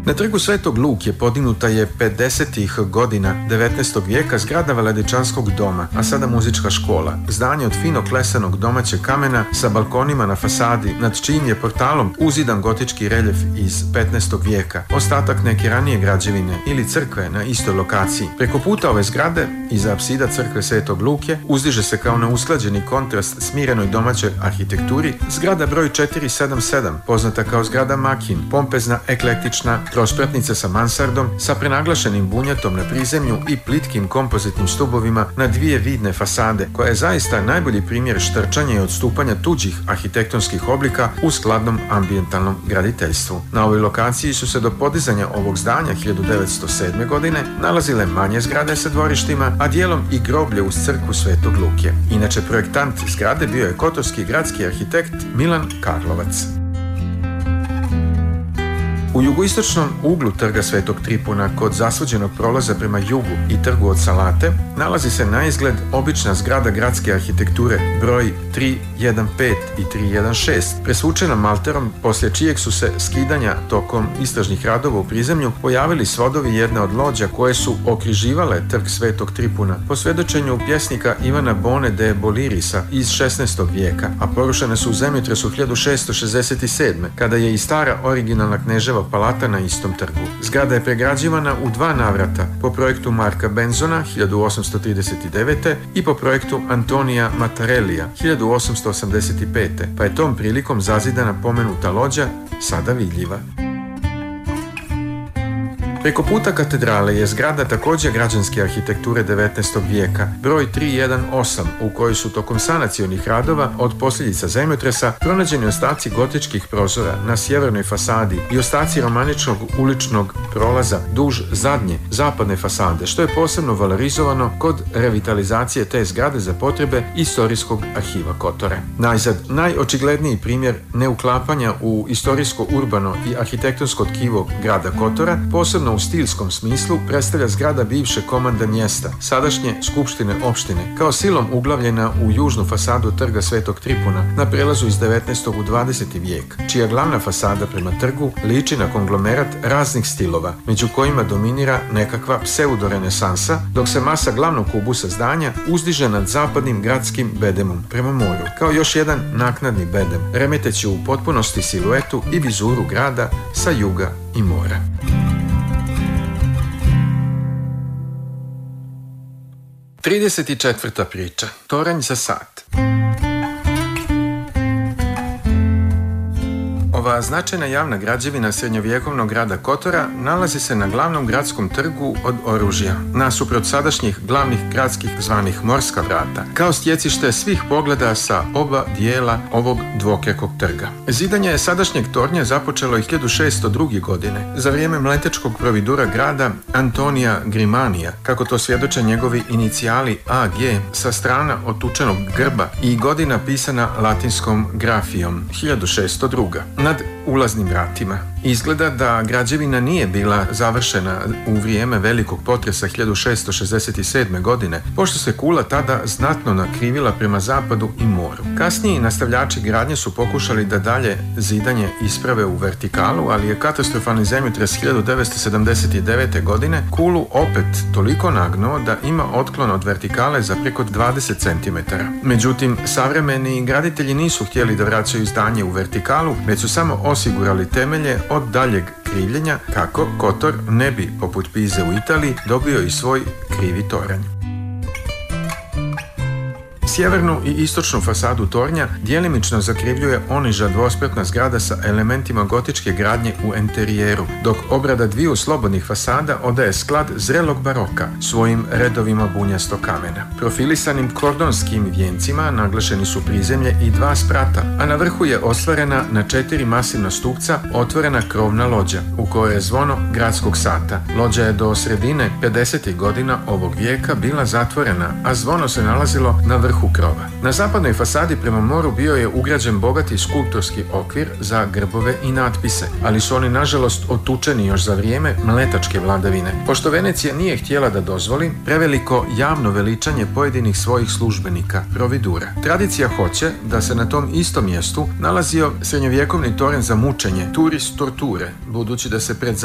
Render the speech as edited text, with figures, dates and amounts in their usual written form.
Na trgu Svetog Luke podignuta je 50. godina 19. vijeka zgrada Veledičanskog doma, a sada muzička škola. Zdanje od fino klesanog domaćeg kamena sa balkonima na fasadi, nad čijim je portalom uzidan gotički reljef iz 15. vijeka, ostatak neke ranije građevine ili crkve na istoj lokaciji. Preko puta ove zgrade, iza apsida crkve Svetog Luke, uzdiže se kao neusklađeni kontrast smirenoj domaćoj arhitekturi zgrada broj 477, poznata kao zgrada Makin, pompezna, eklektična, trospratnica sa mansardom, sa prenaglašenim bunjatom na prizemlju i plitkim kompozitnim stubovima na dvije vidne fasade, koja je zaista najbolji primjer štrčanja i odstupanja tuđih arhitektonskih oblika u skladnom ambijentalnom graditeljstvu. Na ovoj lokaciji su se do podizanja ovog zdanja 1907. godine nalazile manje zgrade sa dvorištima, a dijelom i groblje uz crkvu Svetog Luke. Inače, projektant zgrade bio je kotorski gradski arhitekt Milan Karlovac. U jugoistočnom uglu trga Svetog Tripuna, kod zasvođenog prolaza prema jugu i trgu od Salate, nalazi se naizgled obična zgrada gradske arhitekture broj 315 i 316, presvučena malterom, poslije čijeg su se skidanja tokom istražnih radova u prizemlju pojavili svodovi jedne od lođa koje su okriživale trg Svetog Tripuna, po svjedočenju pjesnika Ivana Bone de Bolirisa iz 16. vijeka, a porušene su u zemljotresu 1667. kada je i stara originalna kneževa palata na istom trgu. Zgrada je pregrađivana u 2 navrata, po projektu Marka Benzona 1839. i po projektu Antonija Mattarellija 1885. pa je tom prilikom zazidana pomenuta lođa, sada vidljiva. Preko puta katedrale je zgrada također građanske arhitekture 19. vijeka, broj 318, u kojoj su tokom sanacionih radova od posljedica zemljotresa pronađeni ostaci gotičkih prozora na sjevernoj fasadi i ostaci romaničnog uličnog prolaza duž zadnje zapadne fasade, što je posebno valorizovano kod revitalizacije te zgrade za potrebe Istorijskog arhiva Kotora. Najzad, najočigledniji primjer neuklapanja u istorijsko-urbano i arhitektonsko tkivo grada Kotora, posebno u stilskom smislu, predstavlja zgrada bivše komande mjesta, sadašnje skupštine opštine, kao silom uglavljena u južnu fasadu trga Svetog Tripuna na prelazu iz 19. u 20. vijek, čija glavna fasada prema trgu liči na konglomerat raznih stilova, među kojima dominira nekakva pseudorenesansa, dok se masa glavnog kubusa zdanja uzdiže nad zapadnim gradskim bedemom prema moru, kao još jedan naknadni bedem, remeteći u potpunosti siluetu i vizuru grada sa juga i mora. Trideset i četvrta priča. Toranj za sat. Ova značajna javna građevina srednjovjekovnog grada Kotora nalazi se na glavnom gradskom trgu od oružja, nasuprot sadašnjih glavnih gradskih zvanih Morska vrata, kao stjecište svih pogleda sa oba dijela ovog dvokrekog trga. Zidanje je sadašnjeg tornja započelo i 1602. godine, za vrijeme mletečkog providura grada Antonija Grimanija, kako to svjedoče njegovi inicijali AG sa strana otučenog grba i godina pisana latinskom grafijom 1602. nad ulaznim vratima. Izgleda da građevina nije bila završena u vrijeme velikog potresa 1667. godine, pošto se kula tada znatno nakrivila prema zapadu i moru. Kasniji nastavljači gradnje su pokušali da dalje zidanje isprave u vertikalu, ali je katastrofalni zemljotres 1979. godine kulu opet toliko nagnuo da ima otklon od vertikale za preko 20 cm. Međutim, savremeni graditelji nisu htjeli da vraćaju zdanje u vertikalu, već su samo osigurali temelje od daljeg krivljenja kako Kotor ne bi, poput Pize u Italiji, dobio i svoj krivi toranj. Sjevernu i istočnu fasadu tornja djelimično zakrivljuje oniža dvospratna zgrada sa elementima gotičke gradnje u enterijeru, dok obrada dviju slobodnih fasada odaje sklad zrelog baroka svojim redovima bunjastog kamena. Profilisanim kordonskim vijencima naglašeni su prizemlje i 2 sprata, a na vrhu je ostvarena na 4 masivna stupca otvorena krovna lođa, u kojoj je zvono gradskog sata. Lođa je do sredine 50. godina ovog vijeka bila zatvorena, a zvono se nalazilo na vrhu krova. Na zapadnoj fasadi prema moru bio je ugrađen bogati skulptorski okvir za grbove i natpise, ali su oni nažalost otučeni još za vrijeme mletačke vladavine. Pošto Venecija nije htjela da dozvoli preveliko javno veličanje pojedinih svojih službenika, providura. Tradicija hoće da se na tom istom mjestu nalazio srednjovjekovni toranj za mučenje, turis torture, budući da se pred